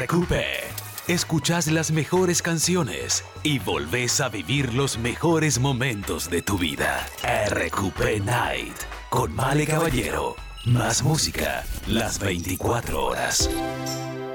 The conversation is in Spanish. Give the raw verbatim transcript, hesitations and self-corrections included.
R Q P. Escuchás las mejores canciones y volvés a vivir los mejores momentos de tu vida. R Q P Night con Male Caballero. Más música las veinticuatro horas.